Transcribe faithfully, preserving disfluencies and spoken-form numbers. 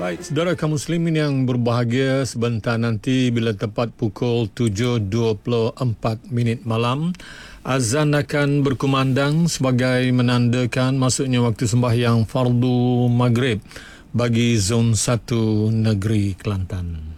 Baik, saudara kaum muslimin yang berbahagia, sebentar nanti bila tepat pukul tujuh dua puluh empat minit malam, azan akan berkumandang sebagai menandakan masuknya waktu sembahyang fardu maghrib bagi zon satu negeri Kelantan.